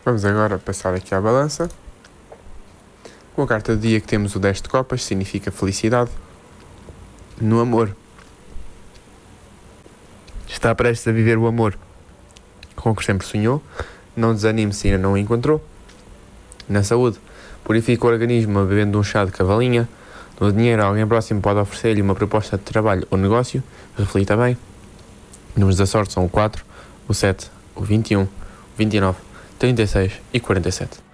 Vamos agora passar aqui à balança. Com a carta do dia que temos o 10 de copas, significa felicidade. No amor, está prestes a viver o amor com o que sempre sonhou. Não desanime se ainda não o encontrou. Na saúde, purifica o organismo bebendo um chá de cavalinha. No dinheiro, alguém próximo pode oferecer-lhe uma proposta de trabalho ou negócio. Reflita bem. Números da sorte são o 4, o 7, o 21, o 29, 36 e 47.